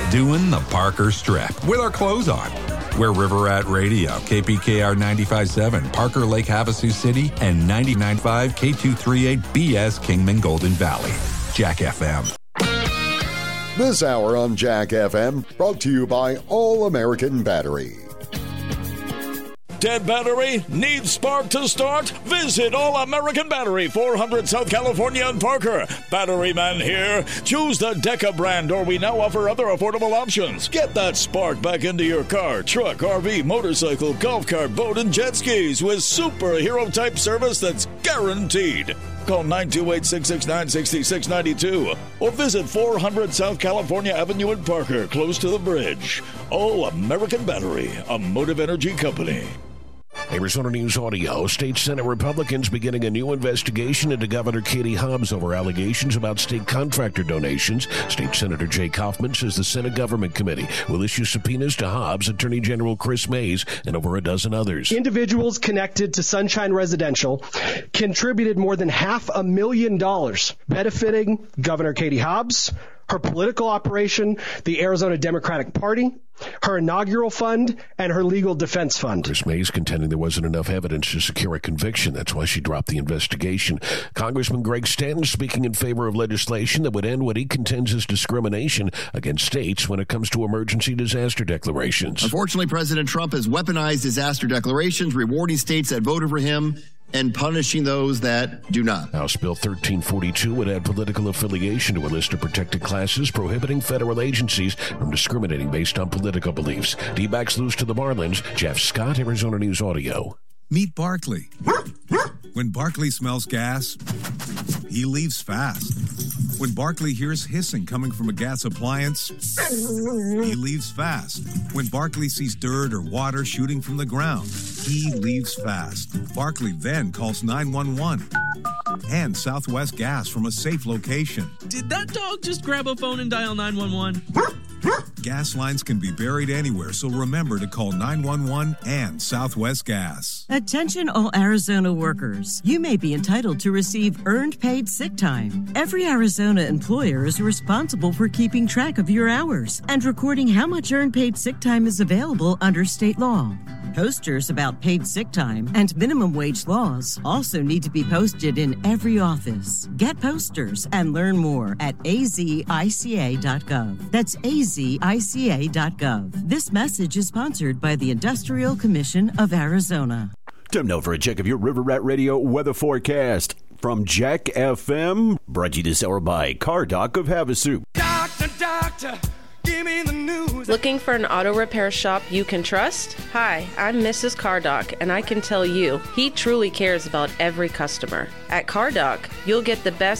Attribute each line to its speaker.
Speaker 1: doing the Parker Strip with our clothes on. We're River Rat Radio, KPKR 95.7, Parker Lake Havasu City, and 99.5 K238 BS Kingman Golden Valley. Jack FM.
Speaker 2: This hour on Jack FM brought to you by All American Battery.
Speaker 3: Dead battery? Needs spark to start? Visit All American Battery, 400 South California and Parker. Battery man here. Choose the Deca brand, or we now offer other affordable options. Get that spark back into your car, truck, RV, motorcycle, golf cart, boat, and jet skis with superhero-type service that's guaranteed. Call 928-669-6692 or visit 400 South California Avenue in Parker, close to the bridge. All American Battery, a Motive Energy company.
Speaker 4: Arizona News Audio. State Senate Republicans beginning a new investigation into Governor Katie Hobbs over allegations about state contractor donations. State Senator Jay Kaufman says the Senate Government Committee will issue subpoenas to Hobbs, Attorney General Chris Mays, and over a dozen others.
Speaker 5: Individuals connected to Sunshine Residential contributed more than $500,000 benefiting Governor Katie Hobbs, her political operation, the Arizona Democratic Party, her inaugural fund, and her legal defense fund.
Speaker 4: Chris Mays contending there wasn't enough evidence to secure a conviction. That's why she dropped the investigation. Congressman Greg Stanton speaking in favor of legislation that would end what he contends is discrimination against states when it comes to emergency disaster declarations.
Speaker 6: Unfortunately, President Trump has weaponized disaster declarations, rewarding states that voted for him and punishing those that do not.
Speaker 4: House Bill 1342 would add political affiliation to a list of protected classes, prohibiting federal agencies from discriminating based on political beliefs. D-backs lose to the Marlins. Jeff Scott, Arizona News Audio.
Speaker 7: Meet Barkley. When Barkley smells gas, he leaves fast. When Barkley hears hissing coming from a gas appliance, he leaves fast. When Barkley sees dirt or water shooting from the ground, he leaves fast. Barkley then calls 911 and Southwest Gas from a safe location.
Speaker 8: Did that dog just grab a phone and dial 911?
Speaker 7: Gas lines can be buried anywhere, so remember to call 911 and Southwest Gas.
Speaker 9: Attention all Arizona workers. You may be entitled to receive earned paid sick time. Every Arizona employer is responsible for keeping track of your hours and recording how much earned paid sick time is available under state law. Posters about paid sick time and minimum wage laws also need to be posted in every office. Get posters and learn more at azica.gov. That's azica.gov. This message is sponsored by the Industrial Commission of Arizona.
Speaker 10: Time now for a check of your River Rat Radio weather forecast. From Jack FM, brought to you this hour by Car Doc of Havasu.
Speaker 11: Doctor, give me the news.
Speaker 12: Looking for an auto repair shop you can trust? Hi, I'm Mrs. Cardoc, and I can tell you, he truly cares about every customer. At Cardoc, you'll get the best